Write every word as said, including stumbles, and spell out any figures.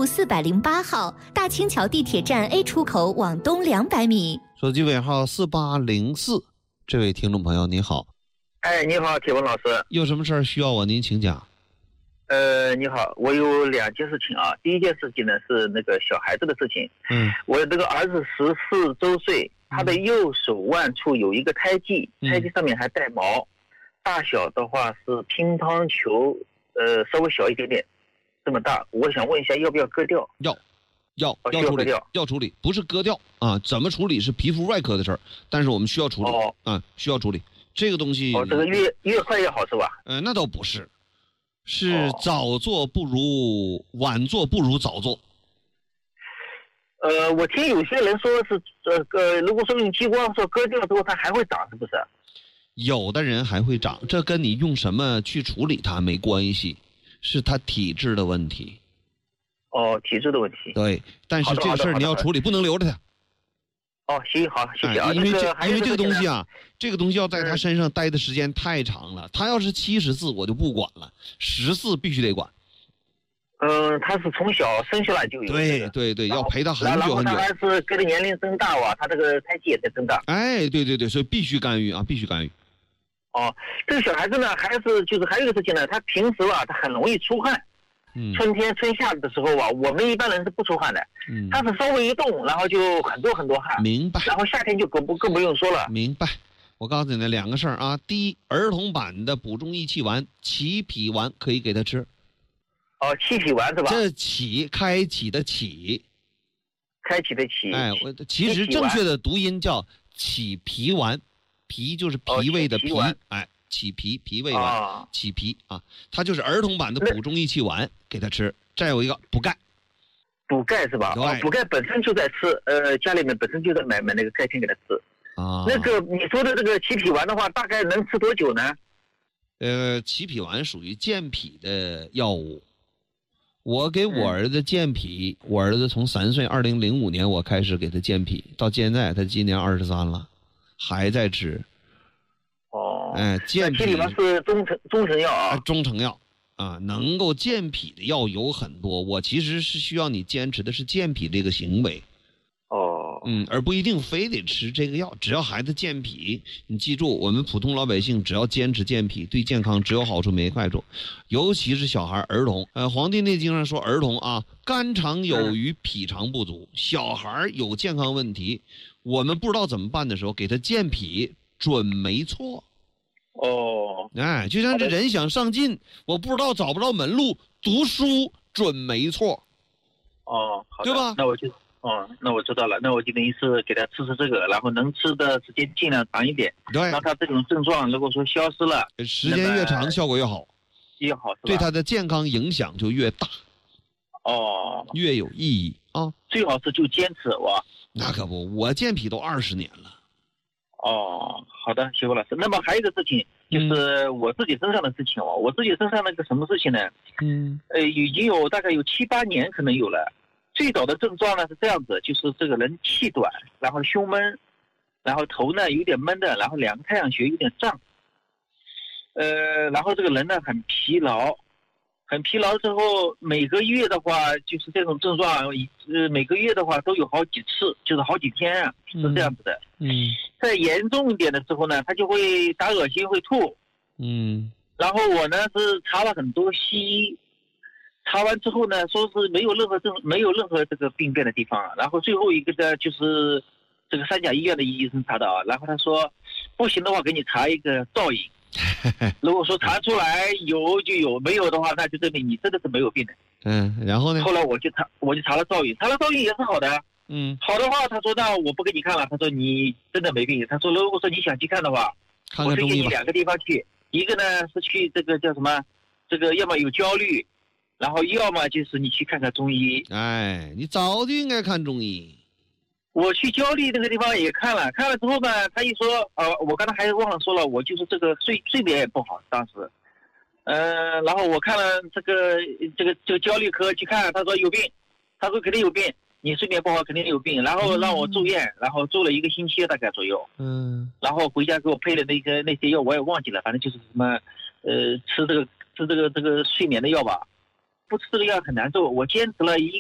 路四百零八号，大清桥地铁站 A 出口往东两百米。 手机尾号四八零四，这位听众朋友你好。 哎，你好，铁文老师。 有什么事儿需要我？您请讲。 呃，你好，我有两件事情啊。第一件事情呢是那个小孩子的事情。 嗯。 我这个儿子十四周岁，他的右手腕处有一个胎记， 嗯、 胎记上面还带毛，大小的话是乒乓球，呃，稍微小一点点，这么大。我想问一下，要不要割掉？ 要，要， 哦、 要处理， 要, 要处理，不是割掉啊。怎么处理是皮肤外科的事儿，但是我们需要处理、 哦、 啊，需要处理。这个东西哦，这个越越快越好是吧？ 呃，那倒不是，是早做不如、哦、晚做不如早做。 呃，我听有些人说是呃呃，如果说用激光说割掉之后它还会长，是不是？ 有的人还会长，这跟你用什么去处理它没关系，是他体质的问题。 哦，体质的问题。 对，但是这个事儿你要处理，不能留着它。 哦，行，好，谢谢啊。 哎、因为这、 那个、 因为这个东西啊，这个东西要在他身上待的时间太长了。嗯、他要是七十四，我就不管了；十四必须得管。 嗯、呃，他是从小生下来就有。 对对对，要陪他很久很久。 然后他还是跟着年龄增大哇，他这个胎记也在增大。 哎，对对对，所以必须干预啊，必须干预。 哦，这个小孩子呢，还是就是还有一个事情呢，他平时吧，他很容易出汗。 嗯， 春天春夏的时候啊，我们一般人是不出汗的。 嗯， 他是稍微一动，然后就很多很多汗。 明白。 然后夏天就更不更不用说了。 明白。我告诉你两个事儿啊，第一，儿童版的补中益气丸启脾丸可以给他吃。 哦，启脾丸是吧？ 这启开启的启， 开启的启。 哎，我其实正确的读音叫启脾丸，脾就是脾胃的脾， 哦、 哎。启脾脾胃丸，启脾啊，它就是儿童版的补中益气丸，给他吃。再有一个补钙， 补钙是吧？哦，补钙本身就在吃，呃，家里面本身就在买买那个钙片给他吃。 啊， 那个你说的这个启脾丸的话，大概能吃多久呢？ 呃，启脾丸属于健脾的药物。我给我儿子健脾，嗯、我儿子从三岁，二零零五年我开始给他健脾，到现在他今年二十三了，还在吃。 哦， 哎，健脾里面是中成中成药啊， 中成药啊，能够健脾的药有很多。我其实是需要你坚持的是健脾这个行为， 哦， 嗯，而不一定非得吃这个药。只要孩子健脾，你记住，我们普通老百姓只要坚持健脾，对健康只有好处没坏处。尤其是小孩儿童，呃，《黄帝内经》上说儿童啊，肝肠有余，脾肠不足。小孩有健康问题，我们不知道怎么办的时候，给他健脾。准没错， 哦， 哎，就像这人想上进，我不知道找不着门路，读书准没错， 哦，好的， 对吧？ 那我就，哦，那我知道了，那我就等于是给他吃吃这个，然后能吃的时间尽量长一点， 对， 让他这种症状如果说消失了， 时间越长效果越好， 越好， 对他的健康影响就越大， 哦， 越有意义啊， 最好是就坚持哇， 那可不，我健脾都二十年了。 哦，好的，谢郭老师。那么还有一个事情，就是我自己身上的事情哦。嗯、我自己身上那个什么事情呢？ 嗯， 呃，已经有大概有七八年可能有了。最早的症状呢是这样子，就是这个人气短，然后胸闷，然后头呢有点闷的，然后两个太阳穴有点胀。呃，然后这个人呢很疲劳，很疲劳之后，每个月的话就是这种症状，呃，每个月的话都有好几次，就是好几天啊，是这样子的。 嗯。嗯， 再严重一点的时候呢，他就会打恶心，会吐。 嗯， 然后我呢是查了很多西医，查完之后呢，说是没有任何症，没有任何这个病变的地方。然后最后一个呢，就是这个三甲医院的医生查的啊，然后他说不行的话，给你查一个造影。如果说查出来有就有，没有的话，那就证明你真的是没有病的。 嗯，然后呢？ 后来我就查，我就查了造影，查了造影也是好的。 嗯， 好的话，他说那我不给你看了，他说你真的没病。他说如果说你想去看的话， 看看中医吧。 我推荐你两个地方去，一个呢是去这个叫什么，这个要么有焦虑，然后要么就是你去看看中医。 哎，你早就应该看中医。 我去焦虑那个地方也看了，看了之后呢，他一说，呃，我刚才还忘了说了，我就是这个睡睡眠也不好，当时，呃，然后我看了这个这个这个焦虑科去看，他说有病，他说肯定有病。你睡眠不好肯定有病，然后让我住院，嗯、然后住了一个星期大概左右，嗯，然后回家给我配的那个那些药我也忘记了，反正就是什么，呃，吃这个吃这个这个睡眠的药吧，不吃这个药很难受。我坚持了一